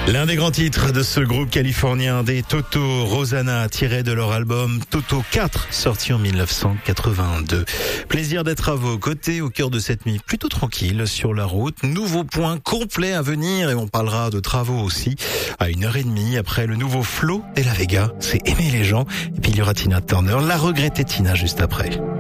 L'un des grands titres de ce groupe californien des Toto, Rosanna, tiré de leur album Toto 4, sorti en 1982. Plaisir d'être à vos côtés au cœur de cette nuit plutôt tranquille sur la route. Nouveau point complet à venir et on parlera de travaux aussi à 1h30 après le nouveau Flo de la Vega. C'est Aimer les gens et puis il y aura Tina Turner, la regrettée Tina juste après.